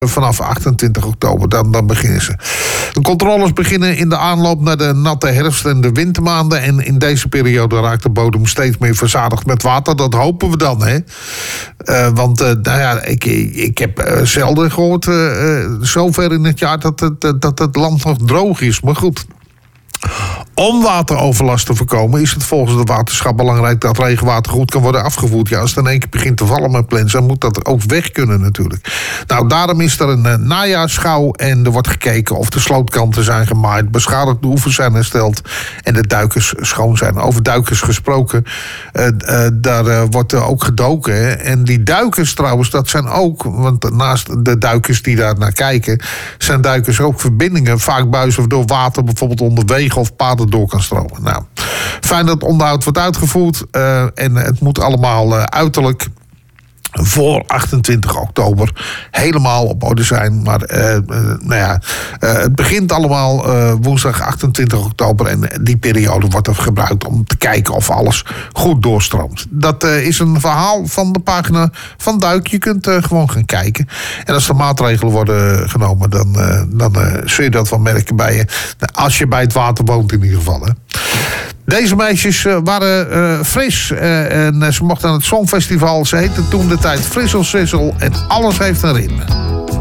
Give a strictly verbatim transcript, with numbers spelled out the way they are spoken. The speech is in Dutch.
vanaf achtentwintig oktober, dan, dan beginnen ze. De controles beginnen in de aanloop naar de natte herfst- en de wintermaanden. En in deze periode raakt de bodem steeds meer verzadigd met water. Dat hopen we dan, hè. Uh, want uh, nou ja, ik, ik heb uh, zelden gehoord, uh, uh, zover in het jaar, dat het, dat het land nog droog is. Maar goed. Om wateroverlast te voorkomen is het volgens het waterschap belangrijk dat regenwater goed kan worden afgevoerd. Ja, als het in één keer begint te vallen met plens, dan moet dat ook weg kunnen natuurlijk. Nou, daarom is er een uh, najaarsschouw en er wordt gekeken of de slootkanten zijn gemaaid, beschadigde oevers zijn hersteld en de duikers schoon zijn. Over duikers gesproken, uh, uh, daar uh, wordt uh, ook gedoken. Hè? En die duikers trouwens, dat zijn ook, want naast de duikers die daar naar kijken, zijn duikers ook verbindingen, vaak buizen door water bijvoorbeeld onder wegen of paden door kan stromen. Nou, fijn dat het onderhoud wordt uitgevoerd. Uh, en het moet allemaal uh, uiterlijk voor achtentwintig oktober helemaal op orde zijn. Maar uh, uh, nou ja, uh, het begint allemaal uh, woensdag achtentwintig oktober. En die periode wordt er gebruikt om te kijken of alles goed doorstroomt. Dat uh, is een verhaal van de pagina van Duik. Je kunt uh, gewoon gaan kijken. En als er maatregelen worden genomen, dan, uh, dan uh, zul je dat wel merken bij je. Als je bij het water woont in ieder geval. Hè. Deze meisjes uh, waren uh, fris uh, en uh, ze mochten aan het Songfestival. Ze heette toen de tijd Frissel Sissel en alles heeft een ritme.